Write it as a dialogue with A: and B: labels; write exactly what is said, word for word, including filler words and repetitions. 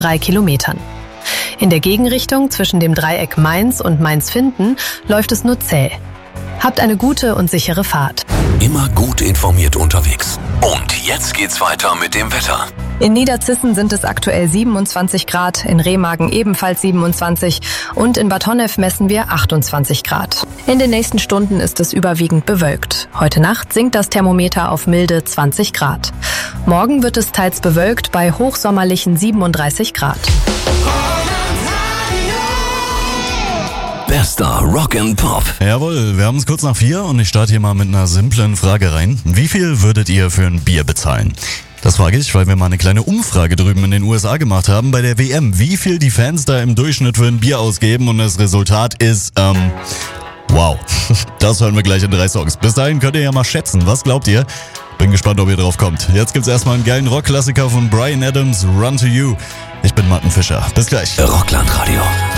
A: drei Kilometern. In der Gegenrichtung zwischen dem Dreieck Mainz und Mainz-Finden läuft es nur zäh. Habt eine gute und sichere Fahrt.
B: Immer gut informiert unterwegs. Und jetzt geht's weiter mit dem Wetter.
A: In Niederzissen sind es aktuell siebenundzwanzig Grad, in Remagen ebenfalls siebenundzwanzig und in Bad Honnef messen wir achtundzwanzig Grad. In den nächsten Stunden ist es überwiegend bewölkt. Heute Nacht sinkt das Thermometer auf milde zwanzig Grad. Morgen wird es teils bewölkt bei hochsommerlichen siebenunddreißig Grad.
B: Bester Rock and Pop.
C: Jawohl, wir haben es kurz nach vier und ich starte hier mal mit einer simplen Frage rein. Wie viel würdet ihr für ein Bier bezahlen? Das frage ich, weil wir mal eine kleine Umfrage drüben in den U S A gemacht haben bei der W M. Wie viel die Fans da im Durchschnitt für ein Bier ausgeben und das Resultat ist, ähm, wow. Das hören wir gleich in drei Songs. Bis dahin könnt ihr ja mal schätzen. Was glaubt ihr? Bin gespannt, ob ihr drauf kommt. Jetzt gibt's erstmal einen geilen Rockklassiker von Bryan Adams, Run to You. Ich bin Martin Fischer. Bis gleich.
B: Rockland Radio.